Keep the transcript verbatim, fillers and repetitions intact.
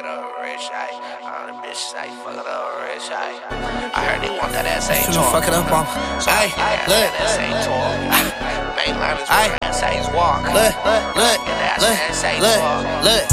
it up rich, I all the bitches say fuck it up rich, I I heard they want that S A talk. Fuck it up on. So I look, S A talk. Mainline is where S A's walk. Look, look, look, look, look.